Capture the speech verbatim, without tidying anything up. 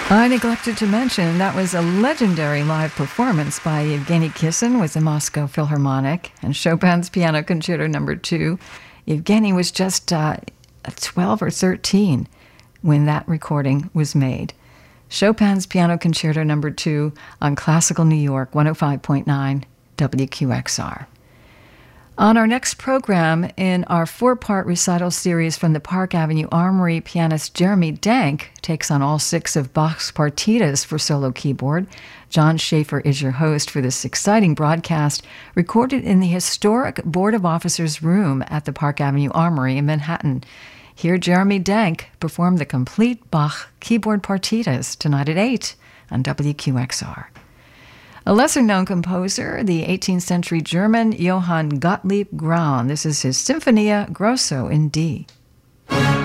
I neglected to mention that was a legendary live performance by Evgeny Kissin with the Moscow Philharmonic and Chopin's Piano Concerto Number Two. Evgeny was just uh, twelve or thirteen when that recording was made. Chopin's Piano Concerto Number Two on Classical New York, one oh five point nine W Q X R. On our next program, in our four-part recital series from the Park Avenue Armory, pianist Jeremy Dank takes on all six of Bach's partitas for solo keyboard. John Schaefer is your host for this exciting broadcast, recorded in the historic Board of Officers room at the Park Avenue Armory in Manhattan. Hear Jeremy Dank perform the complete Bach keyboard partitas tonight at eight on W Q X R. A lesser-known composer, the eighteenth century German Johann Gottlieb Graun. This is his Sinfonia Grosso in D.